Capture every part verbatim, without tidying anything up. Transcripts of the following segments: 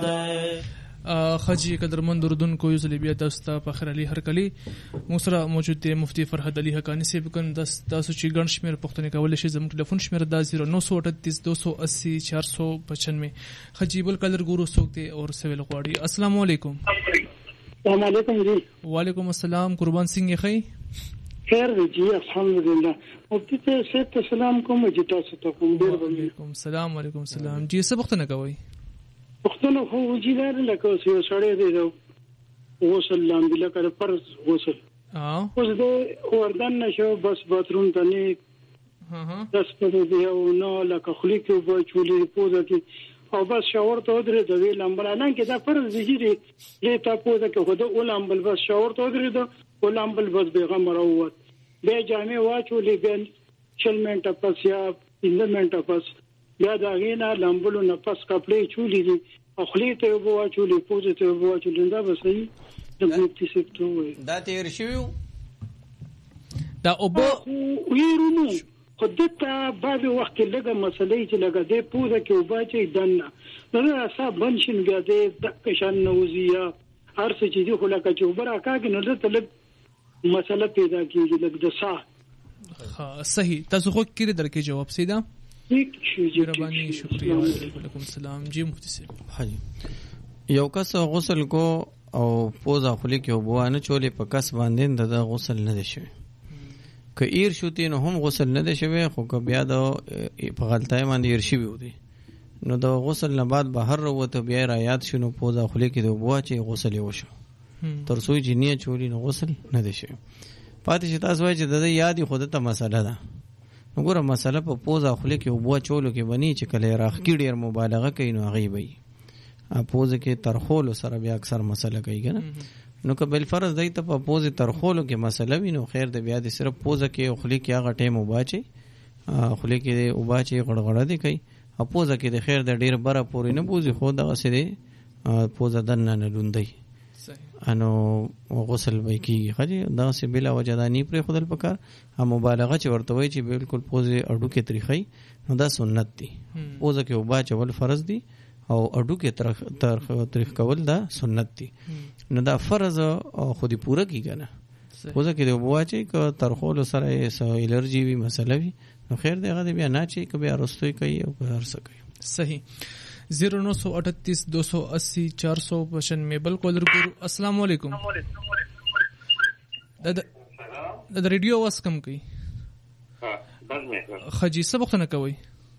خجی قدرمن دردن کو یوزلی بیا دستا فخر علی هرکلی موسرا موجود دی مفتی فرحت علی حقانی سی بکن دس تاسو چې ګڼ شمیر پښتني کول شي زموږ ټلیفون شمیر دا صفر نو سو اٹھتیس دو سو اسی چار سو پچانوے خجی بل کلر ګورو سوکته اور سویل غواړي. السلام علیکم. السلام علیکم جی. وعلیکم السلام. قربان سنگ خی خیر جی الحمدلله. مفتی ته ست سلام کوم جی تاسو ته کوم ډیر وعلیکم السلام. وعلیکم السلام. جی سبقت نه کوي پښتنو خو وجیدار لکه اوس یو سړی دی غسل لاندې لکه فرض غسل اوس د وردن نشو بس باتروم ته نه داس په دې او نو لکه خلی کې وو چولې پوزه کې او بس شاور ته درې د وی لمبل نه کې دا فرض دی چې دې ته پوزه کې خو د ولامبل بس شاور ته درې د ولامبل بس بیغم راووت به جامع واچولې ګل چل منټه پس یا پنځه منټه پس بیا دا غینا لامبلو نه پس کپړې چولې دي او خلی ته وو چولې پوزه ته وو چولې دا به صحیح د مفتی سکتو وي دا تیر شوی دا او بو ویرونو خدته بعد وخت لګه مسلې چې لګه دې پوزه کې وباچې دنه نو حساب بنشن بیا دې د کشن نوزیا هر څه چې دی خو لکه چې وبره کاږي نو ته لګ مسله پیدا کیږي لګ د صح ها صحیح تاسو خو کړی درکې جواب سیدا مهرباني شکریہ. وعلیکم السلام. جی مفتی صاحب حاجی یو کس غسل کو او پوزا خلی کې وبوانه چولې په کس باندې د غسل نه دي شوی که ایر شوتی نو هم غسل نه دي شوی خو که بیا د په غلطای باندې ایر شوی ودی نو د غسل نه بعد بهر وروته بیا را یاد شنو پوزا خلی کې د وبوا چې غسل وشو تر سوی جنیه چولی نو غسل نه دي شوی پاتې چې تاسو وایي چې د یادی خود ته مسله ده وګوره مسله په پوزا خلی کې وبوا چولو کې بنی چې کله راخ کې ډیر مبالغه کوي نو غیبي ا پوزه کې ترخول سره بیا اکثر مسله کوي کنه نو که بل فرض دی ته په پوزه ترخولو کې مسله وینو خیر د بیا د صرف پوزه کې خلی کې هغه ټیم وباچي خلی کې وباچي غړغړه دی کوي ا پوزه کې د خیر د ډیر بره پورې نه بوزي خو دغه سره پوزه دنه نه لوندي انو غسل وای کی خجی دا سه بلا وجدانی پر خودل پکار هم مبالغه چې ورته وای چې بالکل پوزه اډو کې طریقې نو دا سنت دی پوزه کې وبا چول فرض دی او اډو کې طرف طریق کول دا سنت دی نو دا فرض خودي پوره کیږي نه پوزه کې وبا چې ک ترخول سره الرجی وی مسله وی نو خیر دی هغه بیا نه چې ک بیا رستوي کوي او هر څه کوي. صحیح. زیرو نو سو اٹھتیس دو سو اسی چار سو پچانوے بل کالر ګورو. السلام علیکم. دا د ریډیو واس کم کوي خجی سبق نه کوي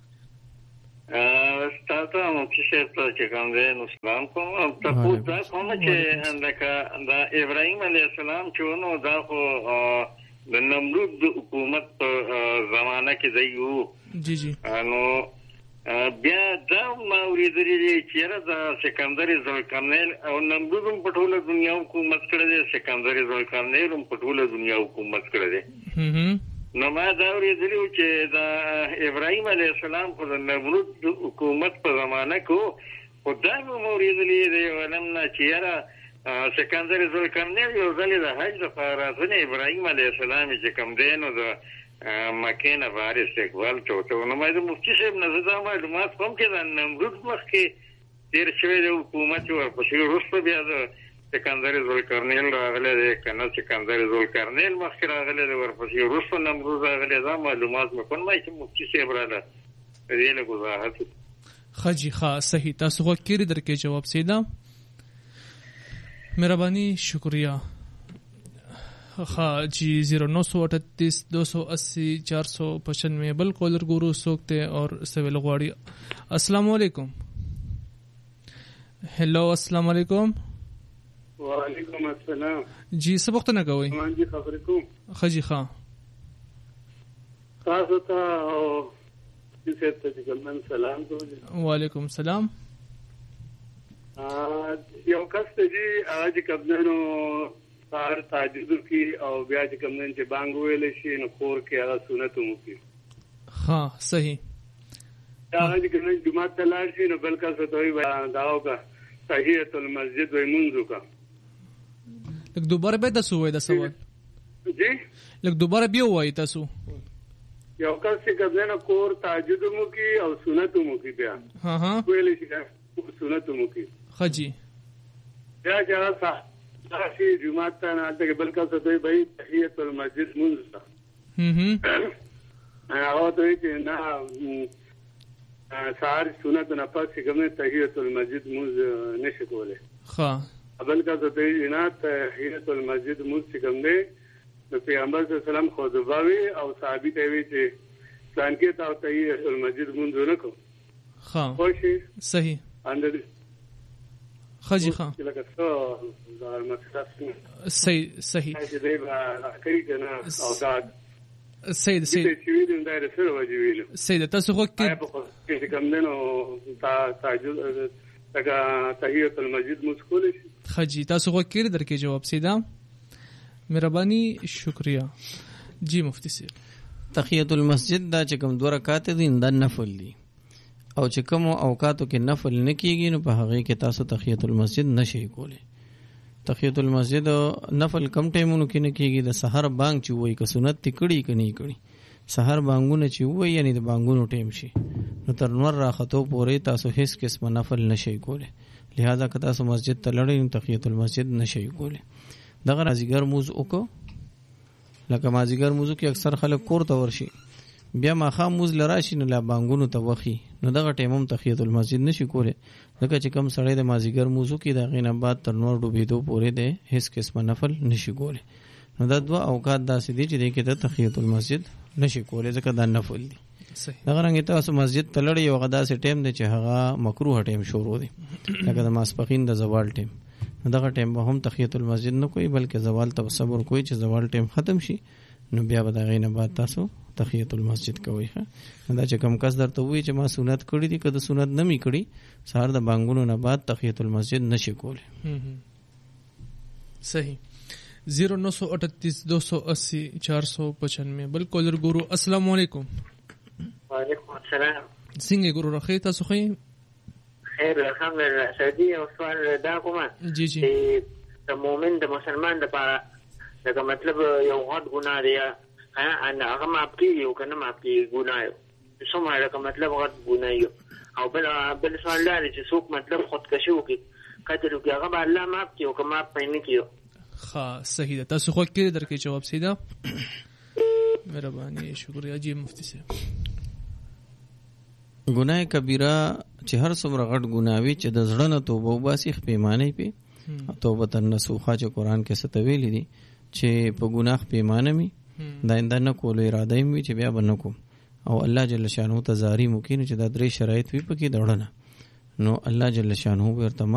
ستاسو مو چې څه چې کوم دی نو سلام کوم تاسو دا کوم چې لکه دا ابراهيم عليه السلام چې نو دا خو د نمرود حکومت په زمانہ کې دی یو جی جی نو بیا دا ماوریدلې چې را د سکندر ذوالقرنین او نمرود په ټوله دنیا حکومت کړی دی سکندر ذوالقرنین په ټوله دنیا حکومت کړی دی نو ما دا ورېدلی چې دا ابراهیم علیه السلام خو د نمرود حکومت په زمانه کې خو دا مو ورېدلی دی ولم نه چې یاره سکندر ذوالقرنین یو ځل د حج لپاره ځنې ابراهیم علیه السلام چې کوم دی نو د مکې نه بهر استقبال کوته نو ما د مفتي صاحب نه زه دا معلومات کوم چې د نمرود مخکې تېر شوی د حکومت ورپسې وروسته بیا د سکندر ذوالقرنین راغلی دی که نه سکندر ذوالقرنین مخکې راغلی دی ورپسې وروسته نمرود راغلی دا معلومات مې کوم چې مفتي صاحب راله دې له وضاحت خجی ښه صحیح تاسو خو کېري درکې جواب سیدا مهرباني شکریہ. हाँ जी जीरो नौ सौ अठतीस दो सौ अस्सी चार सौ पचानवे बल कॉलर गुरु सोखते और सवेल गुआड़ी. अस्सलाम वालेकुम. हेलो अस्सलाम वालेकुम. वालेकुम अस्सलाम. जी सब वक्त ना कोई हाँ जी खबरकुम खजी हाँ खास होता और जिसे तजकमन सलाम को वालेकुम सलाम. आज यो कस्ते जी आज कब्जनो سار تاجد کی او بیا چې کوم نن چې بانګ ویل شي نو خور کې هغه سنت مو کی ها صحیح دا چې کوم جمعه ته لاړ شي نو بل کا ستوي داو کا تحیت المسجد و منذ کا لکه دوباره به تاسو وای دا سوال جی لکه دوباره بیا وای تاسو یو کس چې کوم نه کور تاجد مو کی او سنت مو کی بیا ها ها ویل شي سنت مو کی خجی بیا جاسا تاسو جمعه ته نه ته بلکې څه دوی به تحیت المسجد مونږ هم هم هغه دوی چې نه سار سنت نه پاتې کومه تحیت المسجد مونږ نشي کولای ها بلکې څه دوی نه تحیت المسجد مونږ کومه د پیغمبر صلی الله علیه وسلم خو دباوی او صحابي ته وی چې څنګه تاسو تحیت المسجد مونږ نه کو ها خوشي صحیح اندر خجی ها صحیح صحیح سید سید سید تاسو خو کې کوم دنو تا تاجل تاګه تحیت المسجد مسکول خجی تاسو خو کې درکې جواب سیدا مهرباني شکریا جی مفتی صاحب تحیت المسجد دا چې کوم دوه رکعات دي دا نفل دي او چې کوم اوقاتو کې نفل نه کیږي نو په هغه کې تاسو تحیت المسجد نشئ کولی. تحیت المسجد نفل کم ټیمونو کې نه کیږي. د سحر بانګ چې وای که سنت تکړی کني کړي سحر بانګونه چې وای یعنی د بانګونو ټیم شي نو تر نور راختو پورې تاسو هیڅ قسم نفل نشئ کولی. لہذا که تاسو مسجد ته لړئ تحیت المسجد نشئ کولی. دغه مازیګر موز وکړو لکه مازیګر موزو کې اکثر خلک کور ته ورشي بیا ماخام موز لراشي نو لا بانګونو ته وخی نو دغه ټیمم تحیت المسجد نشي کوله. ځکه چې کم سړی د مازیګر موزو کې د غینه بعد تر نور ډوبېدو پورې د هیڅ قسم نفل نشي کوله. نو دا دوه اوقات داسې دي چې د کې د تحیت المسجد نشي کوله ځکه دا نفل دي. دغه رنګ تاسو مسجد ته لړئ یو غدا سي ټیم دی چې هغه مکروه ټیم شروع دی لکه د ماسپخین د زوال ټیم. دغه ټیم به هم تحیت المسجد نه کوي بلکې زوال ته صبر کوي چې زوال ټیم ختم شي نو بیا به د غینه بعد تاسو تحیت المسجد کوي. ها دا چې کوم کس درته وی چې ما سنت کړی دي کده سنت نه می کړی سهار د بانګونو نه بعد تحیت المسجد نشي کولی. صحیح. زیرو نو سو اٹھتیس دو سو اسی چار سو پچانوے بل کولر ګورو. السلام علیکم. وعلیکم السلام. څنګه ګورو راخی تاسو خو خیر الحمدلله. سعودي او سوال دا کومه جی جی د مؤمن د مسلمان د لپاره دا مطلب یو غټ ګناه دی ان هغه معاف کیږي او کنه معاف کیږي ګناه څومره دا مطلب غټ ګناه یو او بل بل سوال لري چې څوک مطلب خودکشي وکړي کله چې هغه به الله معاف کوي او که معاف پېنه کیو. ها صحیح ده. تاسو خو کې درکې جواب سیدا مهرباني شکریا جی مفتی صاحب. ګناه کبیره چې هر څومره غټ ګناوي چې د زړه نه توبه وباسي پیمانه پی توبه تن نسوخه چې قران کې ستویل دي چې په ګناه پیمانه می دا انده نه کول اراده می چې بیا بنه کوم او الله جل شانو ته زاری ممکن چې دا درې شرایط وي پکې دړنه نو الله جل شانو ورته